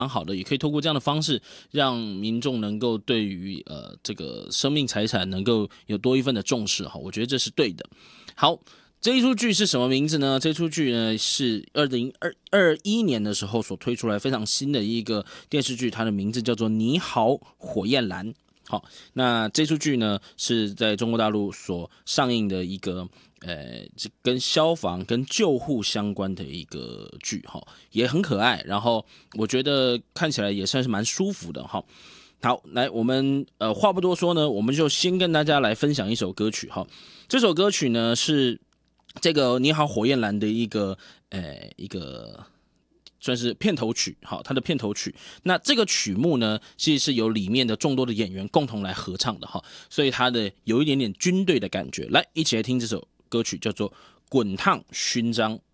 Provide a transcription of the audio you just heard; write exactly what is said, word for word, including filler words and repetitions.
蛮好的，也可以透过这样的方式，让民众能够对于呃这个生命财产能够有多一份的重视哈，我觉得这是对的。好，这一出剧是什么名字呢？这出剧呢是二零二一年的时候所推出来非常新的一个电视剧，它的名字叫做《你好，火焰蓝》。好，那这出剧呢是在中国大陆所上映的一个。呃，跟消防、跟救护相关的一个剧哈，也很可爱，然后我觉得看起来也算是蛮舒服的哈。好，来，我们呃话不多说呢，我们就先跟大家来分享一首歌曲哈。这首歌曲呢是这个《你好，火焰蓝》的一个呃一个。算是片头曲，好，它的片头曲。那这个曲目呢，其实是由里面的众多的演员共同来合唱的哈，所以它的有一点点军队的感觉。来，一起来听这首歌曲，叫做《滚烫勋章》。